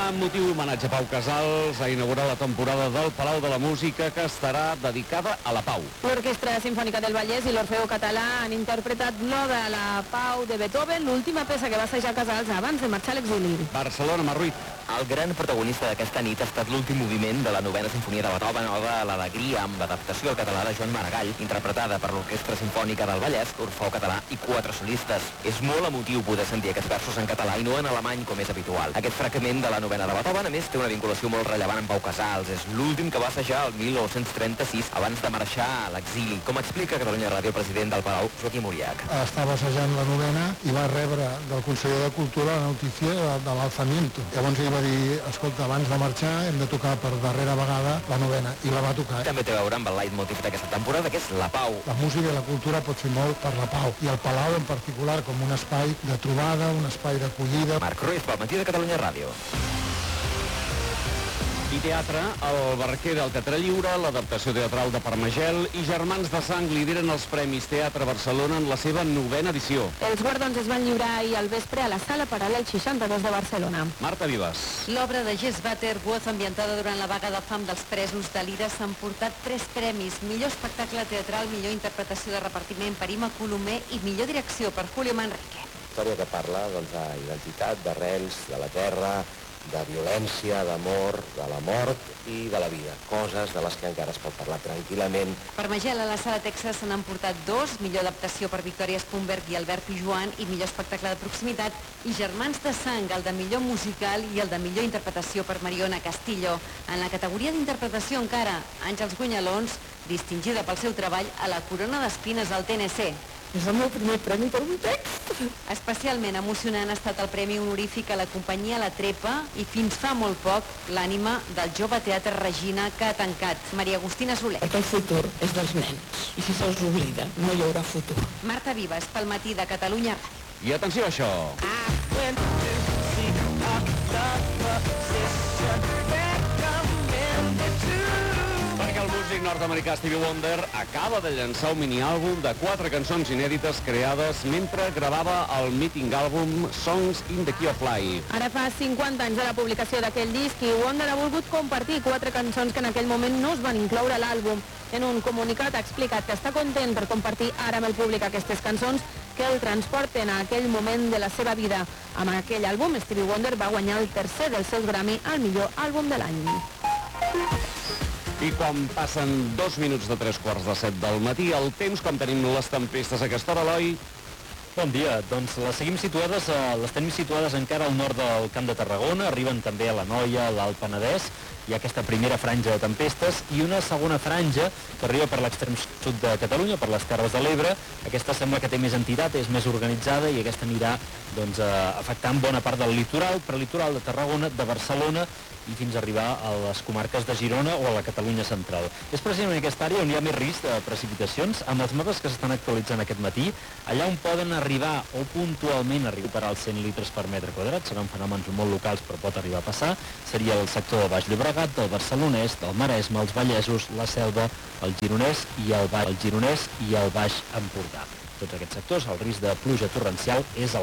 emotiu homenatge a Pau Casals ha inaugurat la temporada del Palau de la Música, que estarà dedicada a la pau. L'Orquestra Simfònica del Vallès i l'Orfeo Català han interpretat l'Oda a la Pau de Beethoven, l'última peça que va assajar Casals abans de marxar a l'exili. Barcelona, Marruit. El gran protagonista d'aquesta nit ha estat l'últim moviment de la novena sinfonia de Beethoven, Oda a l'Alegria, amb l'adaptació al català de Joan Maragall, interpretada per l'Orquestra Simfònica del Vallès, l'Orfeo Català i 4 solistes. És molt emotiu poder sentir aquests versos en català i no en alemany, com és habitual. Aquest fragment de la novena de Beethoven, a més, té una vinculació molt rellevant amb Pau Casals. És l'últim que va assajar el 1936, abans de marxar a l'exili. Com explica a Catalunya Ràdio el president del Palau, Joaquim Uriach. Estava assajant la novena i va rebre del conseller de Cultura la notícia de l'alzamiento. Llavors ell va dir, escolta, abans de marxar hem de tocar per darrera vegada la novena, i la va tocar. També té a veure amb el leitmotiv d'aquesta temporada, que és la pau. La música i la cultura pot fer molt per la pau, i el Palau en particular com un espai de trobada, un espai d'acollida. Marc Ruiz, pel matí de Catalunya Ràdio. I teatre, el Barquer del Teatre Lliure, l'adaptació teatral de Parmagel i Germans de Sang lideren els Premis Teatre Barcelona en la seva 9a edició. Els guardons es van lliurar ahir al vespre a la Sala Paral·lel 62 de Barcelona. Marta Vives. L'obra de Jess Butterworth, ambientada durant la vaga de fam dels presos de l'IRA, s'ha emportat 3 premis. Millor espectacle teatral, millor interpretació de repartiment per Ima Colomer i millor direcció per Julio Manrique. Història que parla d'identitat, d'arrels, de la terra, de violència, d'amor, de la mort i de la vida. Coses de les que encara es pot parlar tranquil·lament. Parmagel a la Sala Texas se n'han portat 2, millor adaptació per Victòria Spumberg i Albert Pijuan i millor espectacle de proximitat, i Germans de Sang, el de millor musical i el de millor interpretació per Mariona Castillo. En la categoria d'interpretació encara, Àngels Gunyalons, distingida pel seu treball a la Corona d'Espines del TNC. És el meu primer premi per un text. Especialment emocionant ha estat el premi honorífic a la companyia La Trepa i fins fa molt poc l'ànima del Jove Teatre Regina, que ha tancat. Maria Agustina Soler. Perquè el futur és dels nens i si se'ls oblida no hi haurà futur. Marta Vives, pel matí de Catalunya. I atenció a això. Perquè el músic nord-americà Stevie Wonder acaba de llançar un mini-àlbum de 4 cançons inèdites creades mentre gravava el míting àlbum Songs in the Key of Life. Ara fa 50 anys de la publicació d'aquell disc i Wonder ha volgut compartir 4 cançons que en aquell moment no es van incloure a l'àlbum. En un comunicat ha explicat que està content per compartir ara amb el públic aquestes cançons que el transporten a aquell moment de la seva vida. Amb aquell àlbum, Stevie Wonder va guanyar el tercer dels seus Grammy al millor àlbum de l'any. I quan passen 2 minuts de 3:45 del matí, el temps com tenim les tempestes a aquesta hora, Eloi? Bon dia, doncs les tenim situades encara al nord del Camp de Tarragona, arriben també a l'Anoia, a l'Alt Penedès, hi ha aquesta primera franja de tempestes i una segona franja que arriba per l'extrem sud de Catalunya, per les Terres de l'Ebre. Aquesta sembla que té més entitat, és més organitzada i aquesta anirà afectant bona part del litoral, prelitoral de Tarragona, de Barcelona i fins a arribar a les comarques de Girona o a la Catalunya central. És precisament en aquesta àrea on hi ha més risc de precipitacions. Amb els mapes que s'estan actualitzant aquest matí, allà on poden arribar o puntualment arribar als 100 litres per metre quadrat, seran fenòmens molt locals però pot arribar a passar, seria el sector del Baix Llobregat, del Barcelonès, del Maresme, els Vallesos, la Selva, el Gironès i el Baix Empordà. Tots aquests sectors, el risc de pluja torrencial és